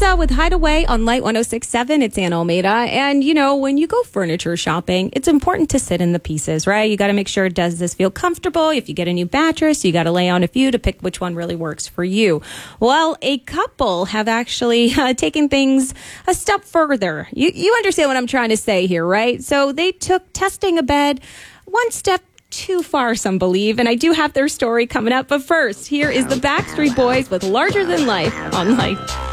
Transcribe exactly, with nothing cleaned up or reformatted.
Lisa with Hideaway on Light one oh six point seven. It's Ann Almeida. And, you know, when you go furniture shopping, it's important to sit in the pieces, right? You got to make sure, does this feel comfortable? If you get a new mattress, you got to lay on a few to pick which one really works for you. Well, a couple have actually uh, taken things a step further. You, you understand what I'm trying to say here, right? So they took testing a bed one step too far, some believe, and I do have their story coming up. But first, here is the Backstreet Boys with Larger Than Life on Light.